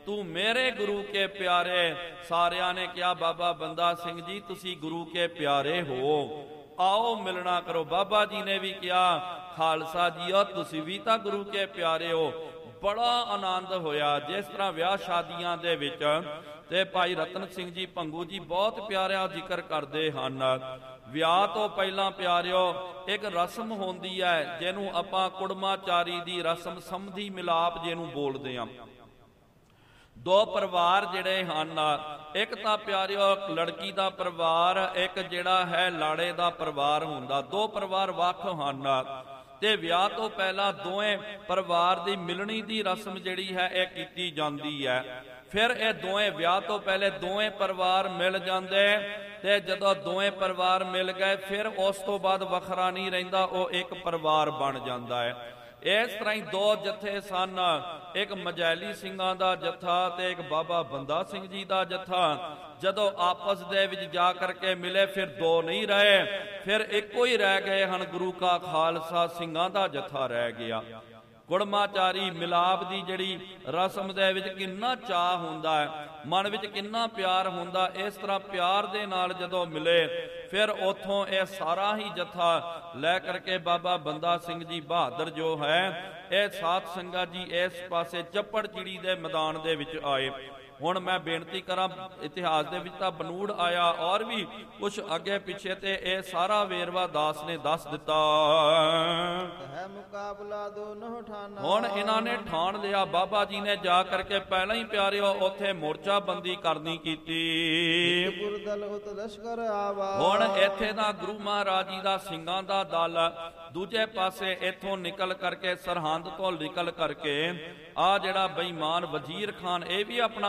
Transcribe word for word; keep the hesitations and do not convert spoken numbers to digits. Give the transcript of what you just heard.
ਤੂੰ ਮੇਰੇ ਗੁਰੂ ਕੇ ਪਿਆਰੇ। ਸਾਰਿਆਂ ਨੇ ਕਿਹਾ ਬਾਬਾ ਬੰਦਾ ਸਿੰਘ ਜੀ ਤੁਸੀਂ ਗੁਰੂ ਕੇ ਪਿਆਰੇ ਹੋ, ਆਓ ਮਿਲਣਾ ਕਰੋ। ਬਾਬਾ ਜੀ ਨੇ ਵੀ ਕਿਹਾ ਖਾਲਸਾ ਜੀਓ ਤੁਸੀਂ ਵੀ ਤਾਂ ਗੁਰੂ ਕੇ ਪਿਆਰੇ ਹੋ। ਬੜਾ ਆਨੰਦ ਹੋਇਆ। ਜਿਸ ਤਰ੍ਹਾਂ ਵਿਆਹ ਸ਼ਾਦੀਆਂ ਦੇ ਵਿੱਚ ਤੇ ਭਾਈ ਰਤਨ ਸਿੰਘ ਜੀ ਭੰਗੂ ਜੀ ਬਹੁਤ ਪਿਆਰਿਆ ਜ਼ਿਕਰ ਕਰਦੇ ਹਨ। ਵਿਆਹ ਤੋਂ ਪਹਿਲਾਂ ਪਿਆਰਿਓ ਇੱਕ ਰਸਮ ਹੁੰਦੀ ਹੈ ਜਿਹਨੂੰ ਆਪਾਂ ਕੁੜਮਾਚਾਰੀ ਦੀ ਰਸਮ ਸਮਧੀ ਮਿਲਾਪ ਜਿਹਨੂੰ ਬੋਲਦੇ ਹਾਂ। ਦੋ ਪਰਿਵਾਰ ਜਿਹੜੇ ਹਨ, ਇੱਕ ਤਾਂ ਪਿਆਰਿਓ ਲੜਕੀ ਦਾ ਪਰਿਵਾਰ, ਇੱਕ ਜਿਹੜਾ ਹੈ ਲਾੜੇ ਦਾ ਪਰਿਵਾਰ ਹੁੰਦਾ। ਦੋ ਪਰਿਵਾਰ ਵੱਖ ਹਨ ਤੇ ਵਿਆਹ ਤੋਂ ਪਹਿਲਾਂ ਦੋਵੇਂ ਪਰਿਵਾਰ ਦੀ ਮਿਲਣੀ ਦੀ ਰਸਮ ਜਿਹੜੀ ਹੈ ਇਹ ਕੀਤੀ ਜਾਂਦੀ ਹੈ। ਫਿਰ ਇਹ ਦੋਵੇਂ ਵਿਆਹ ਤੋਂ ਪਹਿਲੇ ਦੋਵੇਂ ਪਰਿਵਾਰ ਮਿਲ ਜਾਂਦੇ ਤੇ ਜਦੋਂ ਦੋਵੇਂ ਪਰਿਵਾਰ ਮਿਲ ਗਏ ਫਿਰ ਉਸ ਤੋਂ ਬਾਅਦ ਵੱਖਰਾ ਨਹੀਂ ਰਹਿੰਦਾ, ਉਹ ਇੱਕ ਪਰਿਵਾਰ ਬਣ ਜਾਂਦਾ ਹੈ। ਇਸ ਤਰ੍ਹਾਂ ਹੀ ਦੋ ਜਥੇ ਸਨ, ਇੱਕ ਮਜੈਲੀ ਸਿੰਘਾਂ ਦਾ ਜਥਾ ਤੇ ਇੱਕ ਬਾਬਾ ਬੰਦਾ ਸਿੰਘ ਜੀ ਦਾ ਜਥਾ। ਜਦੋਂ ਆਪਸ ਦੇ ਵਿੱਚ ਜਾ ਕਰਕੇ ਮਿਲੇ ਫਿਰ ਦੋ ਨਹੀਂ ਰਹੇ, ਫਿਰ ਇੱਕੋ ਹੀ ਰਹਿ ਗਏ ਹਨ, ਗੁਰੂ ਕਾ ਖਾਲਸਾ ਸਿੰਘਾਂ ਦਾ ਜਥਾ ਰਹਿ ਗਿਆ। ਕੁੜਮਾਚਾਰੀ ਮਿਲਾਪ ਦੀ ਜਿਹੜੀ ਰਸਮ ਦੇ ਵਿੱਚ ਕਿੰਨਾ ਚਾਅ ਹੁੰਦਾ ਹੈ, ਮਨ ਵਿੱਚ ਕਿੰਨਾ ਪਿਆਰ ਹੁੰਦਾ। ਇਸ ਤਰ੍ਹਾਂ ਪਿਆਰ ਦੇ ਨਾਲ ਜਦੋਂ ਮਿਲੇ ਫਿਰ ਉਥੋਂ ਇਹ ਸਾਰਾ ਹੀ ਜਥਾ ਲੈ ਕਰਕੇ ਬਾਬਾ ਬੰਦਾ ਸਿੰਘ ਜੀ ਬਹਾਦਰ ਜੋ ਹੈ ਇਹ ਸਾਧ ਸੰਗਤ ਜੀ ਇਸ ਪਾਸੇ ਚੱਪੜ ਚਿੜੀ ਦੇ ਮੈਦਾਨ ਦੇ ਵਿੱਚ ਆਏ। ਹੁਣ ਮੈਂ ਬੇਨਤੀ ਕਰਾਂ, ਇਤਿਹਾਸ ਦੇ ਵਿੱਚ ਤਾਂ ਬਨੂੜ ਆਇਆ ਔਰ ਵੀ ਕੁਛ ਅੱਗੇ ਪਿੱਛੇ ਤੇ ਇਹ ਸਾਰਾ ਵੇਰਵਾ ਦਾਸ ਨੇ ਦੱਸ ਦਿੱਤਾ। ਹੁਣ ਇਹਨਾਂ ਨੇ ਠਾਣ ਲਿਆ, ਬਾਬਾ ਜੀ ਨੇ ਜਾ ਕਰਕੇ ਪਹਿਲਾਂ ਹੀ ਪਿਆਰਿਓ ਉੱਥੇ ਮੋਰਚਾ ਬੰਦੀ ਕਰਨੀ ਕੀਤੀ। ਹੁਣ ਇੱਥੇ ਦਾ ਗੁਰੂ ਮਹਾਰਾਜ ਜੀ ਦਾ ਸਿੰਘਾਂ ਦਾ ਦਲ, ਦੂਜੇ ਪਾਸੇ ਇੱਥੋਂ ਨਿਕਲ ਕਰਕੇ ਸਰਹੰਦ ਤੋਂ ਨਿਕਲ ਕਰਕੇ ਆ ਜਿਹੜਾ ਬੇਈਮਾਨ ਵਜ਼ੀਰ ਖਾਨ ਇਹ ਵੀ ਆਪਣਾ